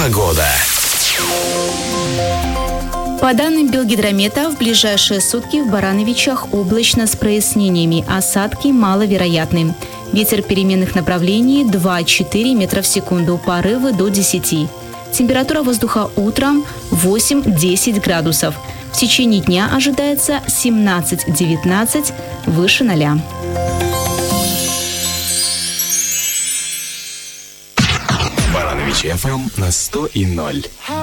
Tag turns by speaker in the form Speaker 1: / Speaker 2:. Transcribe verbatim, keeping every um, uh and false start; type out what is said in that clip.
Speaker 1: Погода.
Speaker 2: По данным Белгидромета, в ближайшие сутки в Барановичах облачно с прояснениями, осадки маловероятны. Ветер переменных направлений два-четыре метра в секунду, порывы до десяти. Температура воздуха утром восемь-десять градусов. В течение дня ожидается семнадцать-девятнадцать, выше ноля.
Speaker 1: Барановичи эф эм на сто и ноль.